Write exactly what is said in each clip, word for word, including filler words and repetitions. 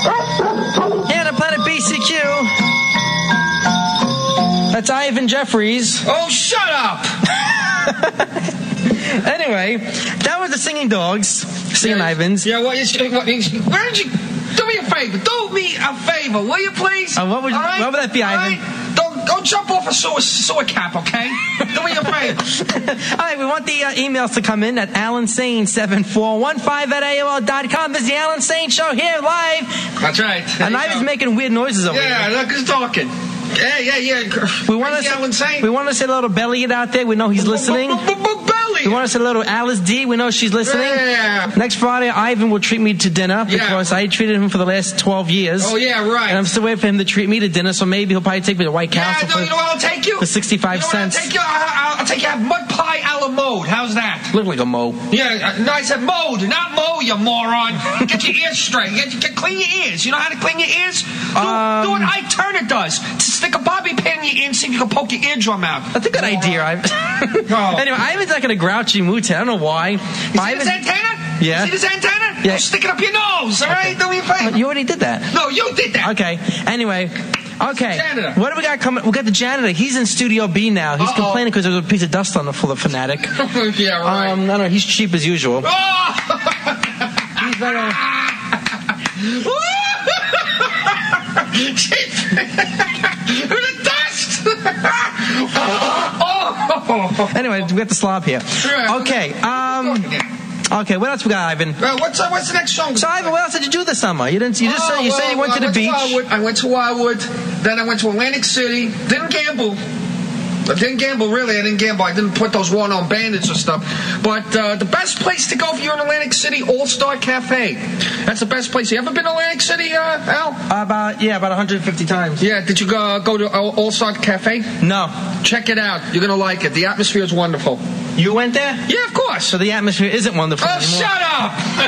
Here to Planet B C Q. That's Ivan Jeffries. Oh, shut up! Anyway, that was the Singing Dogs, Singing yeah, Ivans. Yeah, what is, what is, where did you, do me a favor, do me a favor, will you please? Uh, what, would, right? what would that be, All Ivan? Right? Don't, don't jump off a sewer, sewer cap, okay? Do me a favor. All right, we want the uh, emails to come in at alan sane seven four one five at A O L dot com. This is the Alan Sane Show here live. That's right. There And Ivan's making weird noises over yeah, here. Yeah, look who's talking. Yeah, yeah, yeah. We want to Alan Sane. We want to say a little Belliot out there. We know he's listening. We want to say a little Alice D. We know she's listening. Yeah. Next Friday, Ivan will treat me to dinner because yeah. I treated him for the last twelve years. Oh, yeah, right. And I'm still waiting for him to treat me to dinner, so maybe he'll probably take me to White Castle yeah, no, for, you know what I'll take you? for sixty-five you know cents. I'll take you? I'll, I'll take you. Have mud pie a la mode. How's that? Look like a mo. Yeah, no, I said mode, not mo, you moron. Get your ears straight. Get, get, clean your ears. You know how to clean your ears? Do, Um, do what Ike Turner does. Stick a bobby pin in your ear and see if you can poke your eardrum out. That's a good idea, Ivan. Oh. Anyway, Ivan's like in a grouchy mood today. I don't know why. You see Ivan, this antenna? Yeah. You see this antenna? Yeah. Don't stick it up your nose, all right? Do me a favor. You already did that. No, you did that. Okay. Anyway. Okay. Janitor. What do we got coming? We got the janitor. He's in Studio B now. He's Uh-oh. complaining because there's a piece of dust on the full of Fanatic. Yeah, right. Um, I don't know. He's cheap as usual. Oh! He's like a... the dust! oh! Anyway, we got the slob here. Okay. Um. Okay. What else we got, Ivan? Uh, what's uh, what's the next song? So, Ivan, what else did you do this summer? You didn't. You just Oh, said you well, said you went well, to the I beach. Wildwood. I went to Wildwood. Then I went to Atlantic City. Didn't gamble. I didn't gamble, really. I didn't gamble. I didn't put those one-on bandits or stuff. But uh, the best place to go if you're in Atlantic City, All-Star Cafe. That's the best place. You ever been to Atlantic City, uh, Al? About yeah, about one hundred fifty times. Yeah. Did you go, go to All-Star Cafe? No. Check it out. You're gonna like it. The atmosphere is wonderful. You went there? Yeah, of course. So the atmosphere isn't wonderful Oh, anymore. shut up!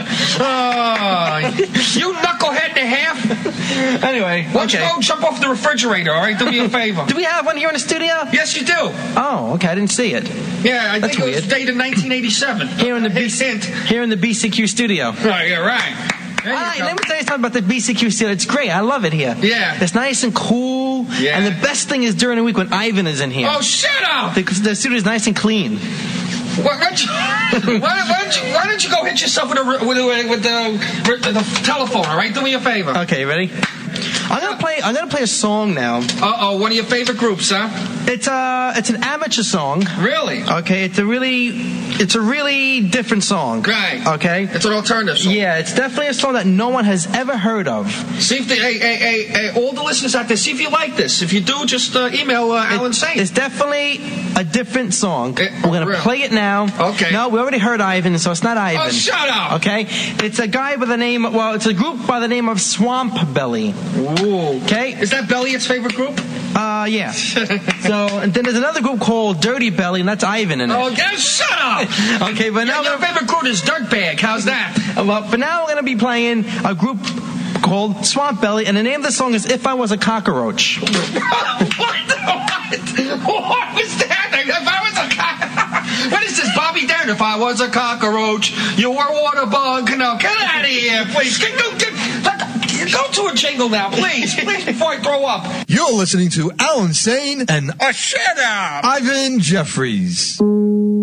oh, you knucklehead and a half. Anyway, Why don't okay. you go jump off the refrigerator, all right? Do me a favor. Do we have one here in the studio? Yes, you do. Oh, okay. I didn't see it. Yeah, I That's think it weird. was dated nineteen eighty-seven. Here in the B C, hint. here in the B C Q studio. Right, yeah, right. There you All right, go. let me tell you something about the B C Q studio. It's great. I love it here. Yeah. It's nice and cool. Yeah. And the best thing is during the week when Ivan is in here. Oh, shut up! The, the studio is nice and clean. Why, why, don't you, why, why, don't you, why don't you go hit yourself with, a, with, a, with the, with the telephone, all right? Do me a favor. Okay, you ready? I'm gonna play. I'm gonna play a song now. Uh oh, one of your favorite groups, huh? It's a. It's an amateur song. Really? Okay. It's a really. It's a really different song. Right. Okay. It's an alternative song. Yeah. It's definitely a song that no one has ever heard of. See if the, hey, hey, hey, hey, all the listeners out there, see if you like this. If you do, just uh, email uh, Alan Sane. It's definitely a different song. It- We're gonna really? play it now. Okay. No, we already heard Ivan, so it's not Ivan. Oh, shut up! Okay. It's a guy by the name. Well, it's a group by the name of Swamp Belly. Ooh. Okay. Is that Belliot's favorite group? Uh, yeah. So, and then there's another group called Dirty Belly, and that's Ivan in it. Oh, yeah, shut up! Okay, but now Yeah, your we're- favorite group is Dirtbag. How's that? well, but now we're gonna be playing a group called Swamp Belly, and the name of the song is "If I Was a Cockroach." what? The, what? What was that? If I was a cock... What is this, Bobby Darin? If I was a cockroach, you were a water bug. No, get out of here, please. Go, go, go, go to a jingle now, please. Please, before I throw up. You're listening to Alan Sane and Oh, shut up! Ivan Jeffries.